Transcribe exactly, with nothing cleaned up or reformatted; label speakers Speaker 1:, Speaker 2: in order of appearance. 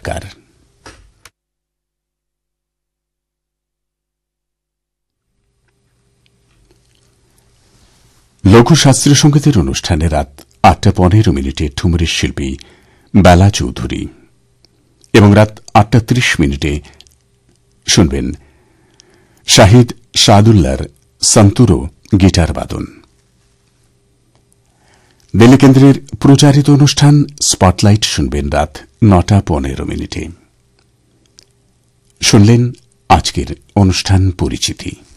Speaker 1: সরকার। লঘু শাস্ত্রীয় সঙ্গীতের অনুষ্ঠানে রাত আটটা পনেরো মিনিটে ঠুমরির শিল্পী বেলা চৌধুরী এবং রাত আটটা ত্রিশ মিনিটে শুনবেন শাহিদ সাদুল্লার সন্তুরো গিটার বাদন। দিল্লি কেন্দ্রের প্রচারিত অনুষ্ঠান স্পটলাইট শুনবেন রাত নটা পনেরো মিনিটে। শুনলেন আজকের অনুষ্ঠান পরিচিতি।